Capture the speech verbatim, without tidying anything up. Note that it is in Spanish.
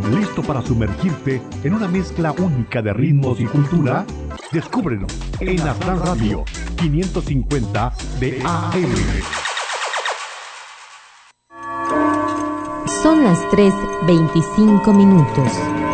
¿Listo para sumergirte en una mezcla única de ritmos y cultura? Descúbrelo en Aztlán Radio quinientos cincuenta de A M. Son las tres veinticinco minutos.